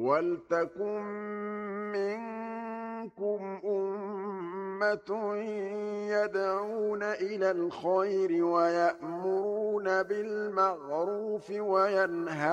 وَلْتَكُن مِّنكُمْ أُمَّةٌ يَدْعُونَ إِلَى الْخَيْرِ وَيَأْمُرُونَ بِالْمَعْرُوفِ وَيَنْهَوْنَ